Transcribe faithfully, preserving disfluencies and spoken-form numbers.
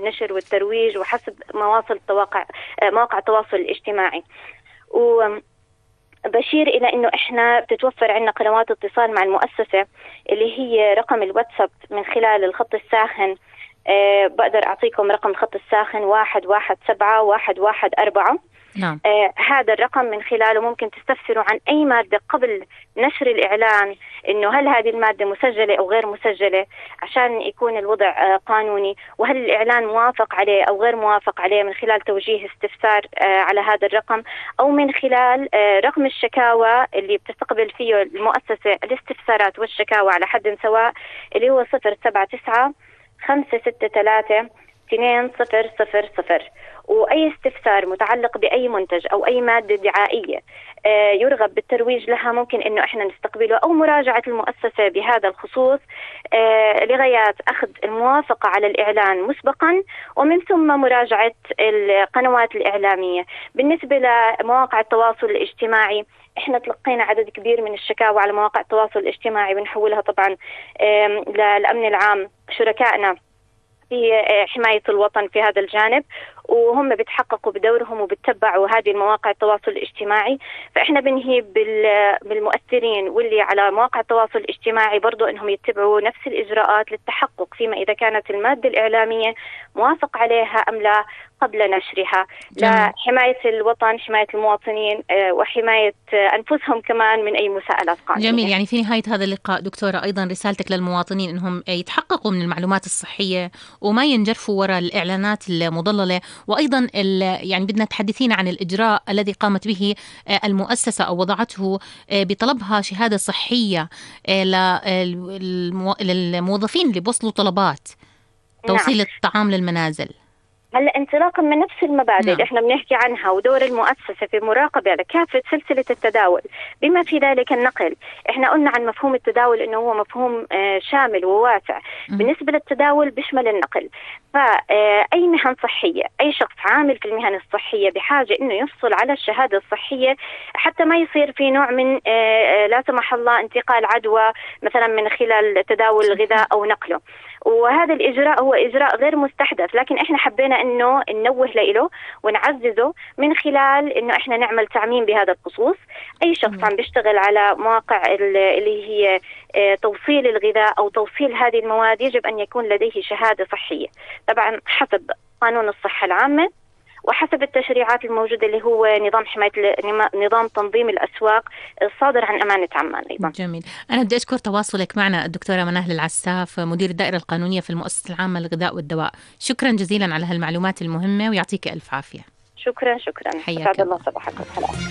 النشر والترويج وحسب مواصل التواقع مواقع التواصل الاجتماعي. وبشير إلى أنه إحنا بتتوفر عندنا قنوات اتصال مع المؤسسة اللي هي رقم الواتساب من خلال الخط الساخن. أه بقدر أعطيكم رقم الخط الساخن واحد واحد سبعة واحد واحد أربعة. نعم. آه هذا الرقم من خلاله ممكن تستفسروا عن أي مادة قبل نشر الإعلان، إنه هل هذه المادة مسجلة أو غير مسجلة، عشان يكون الوضع آه قانوني، وهل الإعلان موافق عليه أو غير موافق عليه، من خلال توجيه استفسار آه على هذا الرقم، أو من خلال آه رقم الشكاوى اللي بتستقبل فيه المؤسسة الاستفسارات والشكاوى على حد سواء، اللي هو صفر سبعة تسعة خمسة ستة ثلاثة اثنين صفر صفر صفر. وأي استفسار متعلق بأي منتج أو أي مادة دعائية آه يرغب بالترويج لها ممكن إنه إحنا نستقبله، أو مراجعة المؤسسة بهذا الخصوص آه لغاية أخذ الموافقة على الإعلان مسبقا، ومن ثم مراجعة القنوات الإعلامية. بالنسبة لمواقع التواصل الاجتماعي، إحنا تلقينا عدد كبير من الشكاوى على مواقع التواصل الاجتماعي، بنحولها طبعا للأمن العام، شركائنا في حماية الوطن في هذا الجانب، وهم بيتحققوا بدورهم وبتتبعوا هذه المواقع التواصل الاجتماعي. فإحنا بنهي بالمؤثرين واللي على مواقع التواصل الاجتماعي برضو إنهم يتبعوا نفس الإجراءات للتحقق فيما إذا كانت المادة الإعلامية موافق عليها أم لا قبل نشرها، لحماية الوطن، حماية المواطنين، وحماية أنفسهم كمان من أي مساءلات قانونية. جميل. يعني في نهاية هذا اللقاء دكتورة، أيضا رسالتك للمواطنين إنهم يتحققوا من المعلومات الصحية وما ينجرفوا وراء الإعلانات المضللة، وأيضا يعني بدنا تحدثينا عن الإجراء الذي قامت به المؤسسة أو وضعته بطلبها شهادة صحية للموظفين اللي بوصلوا طلبات توصيل نعم. الطعام للمنازل. هلا انطلاقا من نفس المبادئ نعم. اللي احنا بنحكي عنها، ودور المؤسسة في مراقبة لكافة سلسلة التداول بما في ذلك النقل. احنا قلنا عن مفهوم التداول انه هو مفهوم آه شامل وواسع. م. بالنسبة للتداول بيشمل النقل، فأي مهن صحية، أي شخص عامل في المهن الصحية بحاجة انه يحصل على الشهادة الصحية حتى ما يصير في نوع من آه لا سمح الله انتقال عدوى مثلا من خلال تداول الغذاء او نقله. وهذا الإجراء هو إجراء غير مستحدث، لكن إحنا حبينا إنه ننوه له ونعززه من خلال إنه إحنا نعمل تعميم بهذا الخصوص. أي شخص عم بيشتغل على مواقع اللي هي توصيل الغذاء أو توصيل هذه المواد يجب أن يكون لديه شهادة صحية، طبعا حسب قانون الصحة العامة وحسب التشريعات الموجودة اللي هو نظام حماية نظام تنظيم الأسواق الصادر عن أمانة عمان أيضا. جميل. أنا بدي أشكر تواصلك معنا الدكتورة منال العساف، مدير الدائرة القانونية في المؤسسة العامة للغذاء والدواء. شكرا جزيلا على هالمعلومات المهمة ويعطيك ألف عافية. شكرا شكرا. حياك الله. صباحك.